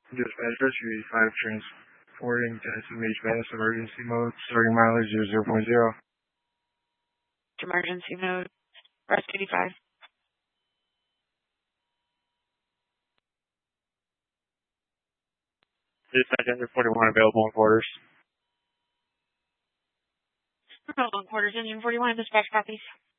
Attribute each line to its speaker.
Speaker 1: Dispatch Rescue 5 transporting to SMH Venice emergency mode, starting mileage 0.0.
Speaker 2: Emergency mode, Rescue 85.
Speaker 1: Dispatch Engine 41 available in quarters.
Speaker 2: Available in quarters, Engine 41, dispatch copies.